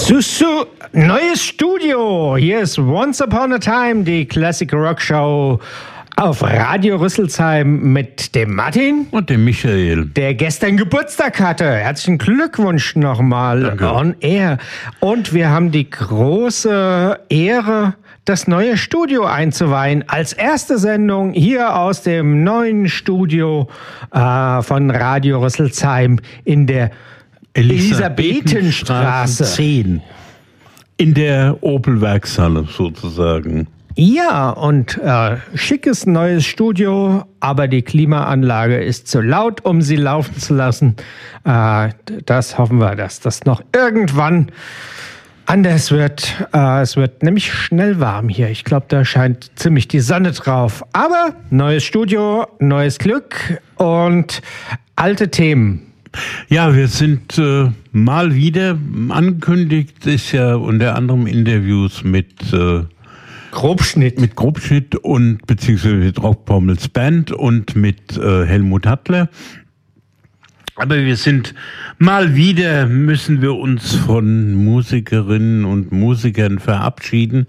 Susu, neues Studio. Hier ist Once Upon a Time, die Classic Rock Show auf Radio Rüsselsheim mit dem Martin und dem Michael, der gestern Geburtstag hatte. Herzlichen Glückwunsch nochmal on air. Und wir haben die große Ehre, das neue Studio einzuweihen. Als erste Sendung hier aus dem neuen Studio von Radio Rüsselsheim in der Elisabethenstraße 10. In der Opel-Werkshalle sozusagen. Ja, und schickes neues Studio, aber die Klimaanlage ist zu laut, um sie laufen zu lassen. Das hoffen wir, dass das noch irgendwann anders wird. Es wird nämlich schnell warm hier. Ich glaube, da scheint ziemlich die Sonne drauf. Aber neues Studio, neues Glück und alte Themen. Ja, wir sind mal wieder angekündigt, ist ja unter anderem Interviews mit Grobschnitt. Mit Grobschnitt und beziehungsweise mit Rockpommels Band und mit Helmut Hattler. Aber wir sind mal wieder, müssen wir uns von Musikerinnen und Musikern verabschieden.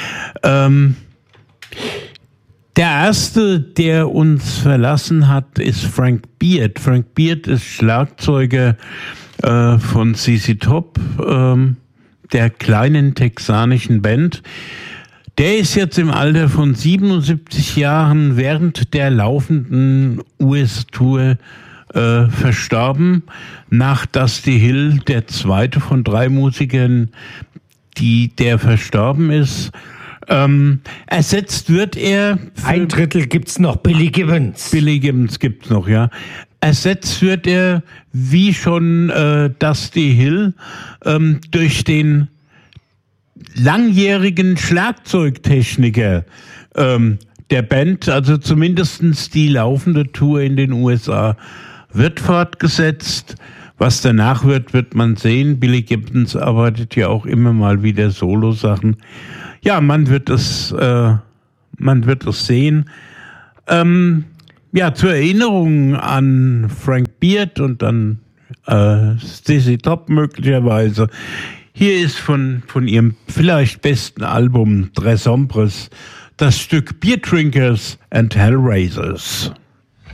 Der erste, der uns verlassen hat, ist Frank Beard. Frank Beard ist Schlagzeuger von ZZ Top, der kleinen texanischen Band. Der ist jetzt im Alter von 77 Jahren während der laufenden US-Tour verstorben, nach Dusty Hill, der zweite von 3 Musikern, der verstorben ist. Ersetzt wird er... Ein Drittel gibt's noch, Billy Gibbons. Billy Gibbons gibt's noch, ja. Ersetzt wird er, wie schon Dusty Hill, durch den langjährigen Schlagzeugtechniker der Band, also zumindestens die laufende Tour in den USA wird fortgesetzt. Was danach wird man sehen. Billy Gibbons arbeitet ja auch immer mal wieder Solo-Sachen. Ja, man wird es sehen. Ja, zur Erinnerung an Frank Beard und an ZZ Top möglicherweise. Hier ist von ihrem vielleicht besten Album Tres Hombres das Stück Beer Drinkers and Hellraisers.